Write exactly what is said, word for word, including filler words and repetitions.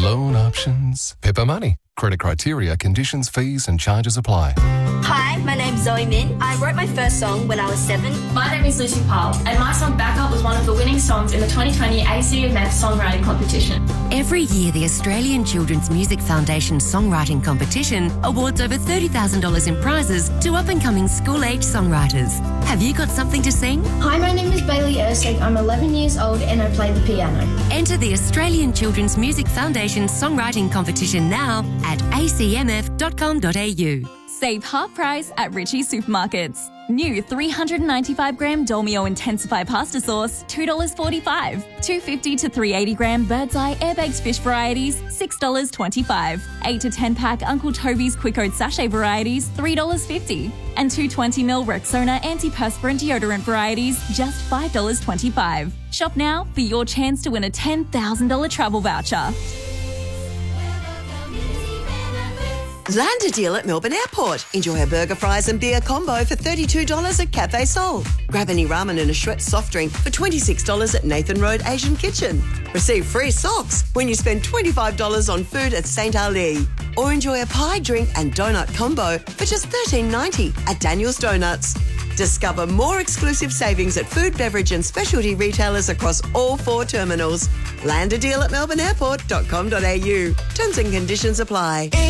Loan options. Pepper Money. Credit criteria, conditions, fees and charges apply. Hi, my name's Zoe Min. I wrote my first song when I was seven. My name is Lucy Powell, and my song Backup was one of the winning songs in the twenty twenty A C M F Songwriting Competition. Every year, the Australian Children's Music Foundation Songwriting Competition awards over thirty thousand dollars in prizes to up-and-coming school-age songwriters. Have you got something to sing? Hi, my name is Bailey Ersig. I'm eleven years old and I play the piano. Enter the Australian Children's Music Foundation Songwriting Competition now at a c m f dot com dot a u. Save half price at Richie's Supermarkets. New three hundred ninety-five gram Dolmio Intensify pasta sauce, two dollars forty-five. two hundred fifty to three hundred eighty gram Bird's Eye Airbags fish varieties, six dollars twenty-five. eight to ten pack Uncle Toby's Quick Oat sachet varieties, three dollars fifty. And two twenty milliliter Rexona antiperspirant deodorant varieties, just five dollars twenty-five. Shop now for your chance to win a ten thousand dollars travel voucher. Land a deal at Melbourne Airport. Enjoy a burger, fries and beer combo for thirty-two dollars at Cafe Sol. Grab any ramen and a Schweppes soft drink for twenty-six dollars at Nathan Road Asian Kitchen. Receive free socks when you spend twenty-five dollars on food at Saint Ali. Or enjoy a pie, drink and donut combo for just thirteen ninety at Daniel's Donuts. Discover more exclusive savings at food, beverage and specialty retailers across all four terminals. Land a deal at melbourne airport dot com dot a u. Terms and conditions apply.